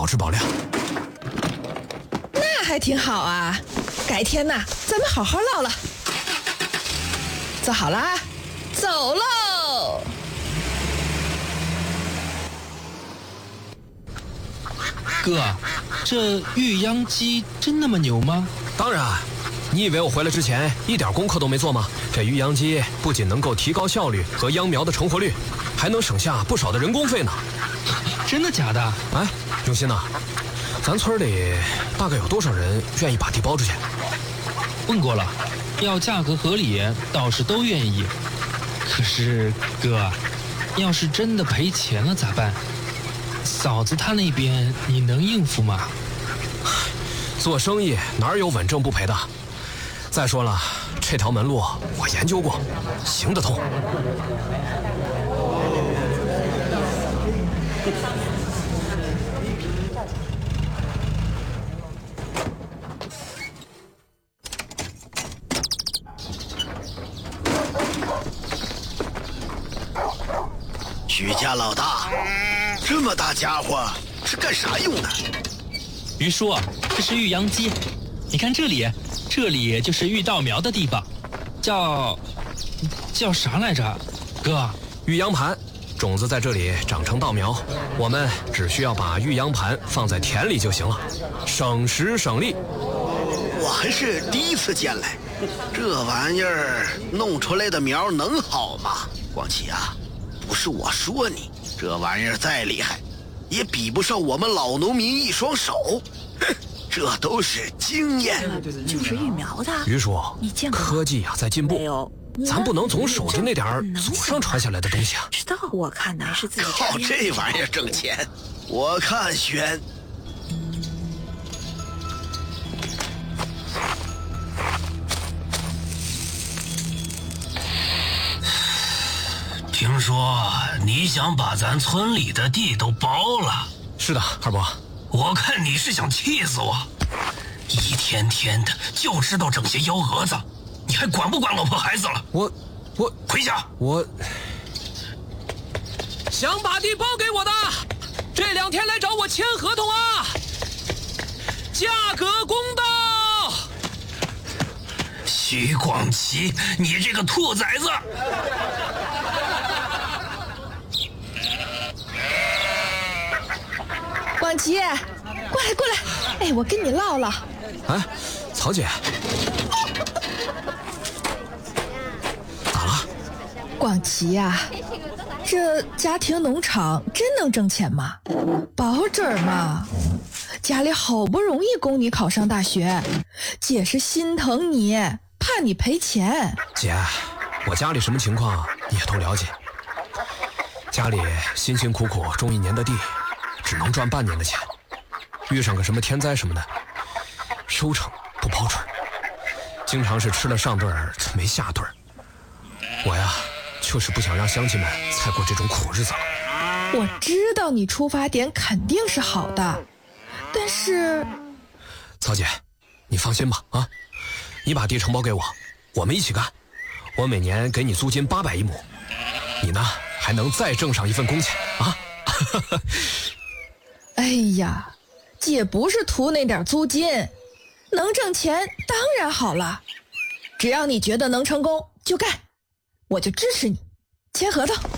保质保量。 那还挺好啊，改天呐，咱们好好唠了。做好啦，走喽！ 哥，这玉秧鸡真那么牛吗？ 当然，你以为我回来之前一点功课都没做吗？这玉秧鸡不仅能够提高效率和秧苗的成活率，还能省下不少的人工费呢。 真的假的？ 哎，永新呐，咱村里大概有多少人愿意把地包出去？ 问过了，要价格合理，倒是都愿意。可是哥，要是真的赔钱了咋办？嫂子她那边你能应付吗？ 做生意哪有稳挣不赔的？再说了，这条门路我研究过，行得通。 许家老大，这么大家伙是干啥用的？ 于叔，这是玉秧鸡，你看这里就是玉稻苗的地方，叫啥来着？哥， 玉秧盘，种子在这里长成稻苗，我们只需要把玉秧盘放在田里就行了，省时省力。 我还是第一次见来，这玩意儿弄出来的苗能好吗？广奇啊，不是我说你，这玩意儿再厉害，也比不上我们老农民一双手。哼，这都是经验。 就是育苗的。 于叔， 你见过科技在进步，咱不能总守着那点祖上传下来的东西啊。 知道，我看的是自己靠这玩意儿挣钱，我看选。 听说你想把咱村里的地都包了？ 是的，二伯。 我看你是想气死我，一天天的就知道整些幺蛾子，你还管不管老婆孩子了？ 我回家。 我想把地包给我的，这2天来找我签合同啊，价格公道。 徐广奇，你这个兔崽子！ 广奇，过来，哎，我跟你唠唠。 哎，曹姐，咋了？ 广奇呀，这家庭农场真能挣钱吗？保准嘛，家里好不容易供你考上大学，姐是心疼你，怕你赔钱。 姐，我家里什么情况你也都了解，家里辛辛苦苦种1年的地，只能赚半年的钱，遇上个什么天灾什么的，收成不保准，经常是吃了上顿没下顿。我呀，就是不想让乡亲们再过这种苦日子了。 我知道你出发点肯定是好的，但是…… 曹姐，你放心吧啊，你把地承包给我，我们一起干，我每年给你租金800一亩，你呢还能再挣上一份工钱啊。 哎呀，姐不是图那点租金，能挣钱当然好了，只要你觉得能成功就干，我就支持你，签合同。